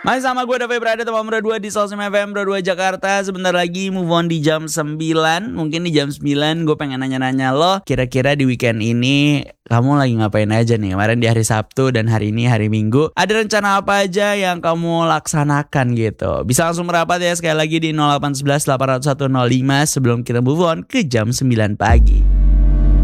Masih sama gue David berada teman Bro 2 di Solsim FM Bro 2 Jakarta. Sebentar lagi move on di jam 9. Mungkin di jam 9 gue pengen nanya-nanya lo, kira-kira di weekend ini kamu lagi ngapain aja nih? Kemarin di hari Sabtu dan hari ini hari Minggu, ada rencana apa aja yang kamu laksanakan gitu? Bisa langsung merapat ya sekali lagi di 0811 801 05 sebelum kita move on ke jam 9 pagi.